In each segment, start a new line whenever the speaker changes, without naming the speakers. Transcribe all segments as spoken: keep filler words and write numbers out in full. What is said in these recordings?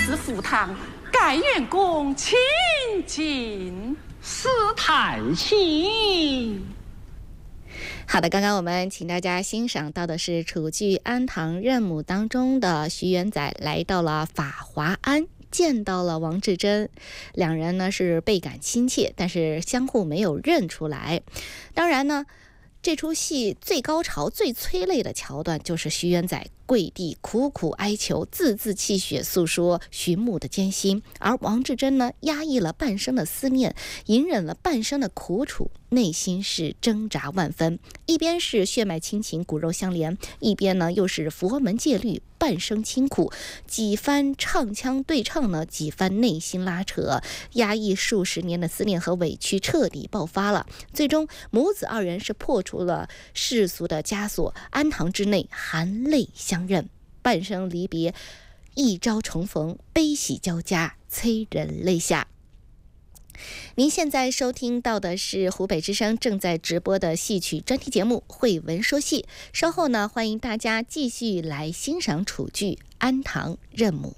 是赴汤，该员工请进。
是叹息。
好的，刚刚我们请大家欣赏到的是楚剧《安堂任母》当中的徐元载来到了法华庵，见到了王志珍，两人呢是倍感亲切，但是相互没有认出来。当然呢，这出戏最高潮、最催泪的桥段就是徐元载跪地苦苦哀求，字字泣血诉说徐母的艰辛，而王志珍呢，压抑了半生的思念，隐忍了半生的苦楚，内心是挣扎万分。一边是血脉亲情，骨肉相连，一边呢又是佛门戒律，半生清苦。几番唱腔对唱呢，几番内心拉扯，压抑数十年的思念和委屈彻底爆发了。最终母子二人是破除了世俗的枷锁，安堂之内含泪相认，半生离别，一朝重逢，悲喜交加，催人泪下。您现在收听到的是湖北之声正在直播的戏曲专题节目《慧闻说戏》，稍后呢，欢迎大家继续来欣赏楚剧《安堂任母》。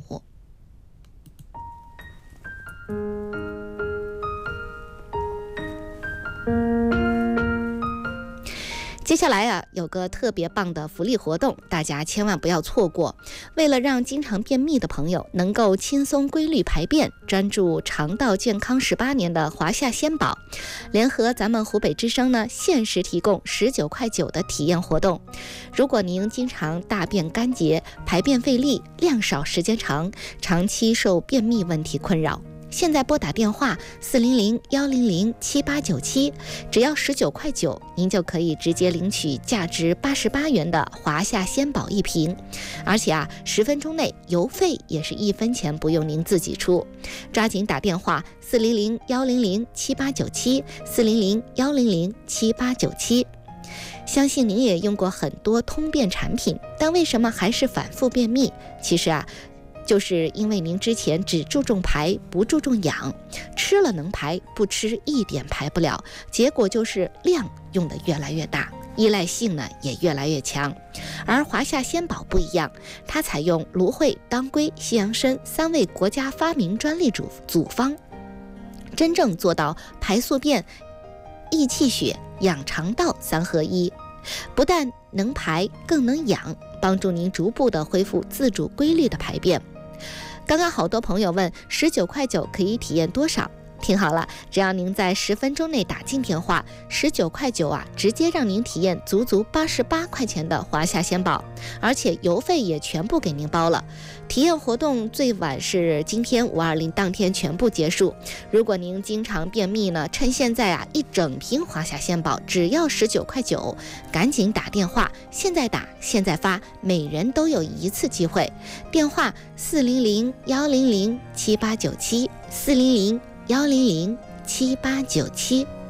接下来啊，有个特别棒的福利活动，大家千万不要错过。为了让经常便秘的朋友能够轻松规律排便，专注肠道健康十八年的华夏仙宝，联合咱们湖北之声呢，限时提供十九块九的体验活动。如果您经常大便干结、排便费力、量少时间长，长期受便秘问题困扰，现在拨打电话四零零幺零零七八九七，只要十九块九，您就可以直接领取价值八十八元的华夏仙宝一瓶，而且啊，十分钟内邮费也是一分钱不用您自己出。抓紧打电话四零零幺零零七八九七，四零零幺零零七八九七。相信您也用过很多通便产品，但为什么还是反复便秘？其实啊，就是因为您之前只注重排不注重养，吃了能排，不吃一点排不了，结果就是量用的越来越大，依赖性呢也越来越强。而华夏仙宝不一样，它采用芦荟、当归、西洋参三味国家发明专利组组方，真正做到排宿便、益气血、养肠道三合一，不但能排，更能养，帮助您逐步的恢复自主规律的排便。刚刚好多朋友问十九块九可以体验多少？听好了，只要您在十分钟内打进电话，十九块九啊，直接让您体验足足八十八块钱的华夏仙宝，而且邮费也全部给您包了。体验活动最晚是今天五二零当天全部结束。如果您经常便秘呢，趁现在啊，一整瓶华夏仙宝只要十九块九，赶紧打电话，现在打现在发，每人都有一次机会。电话四零零幺零零七八九七，四零零幺零零七八九七。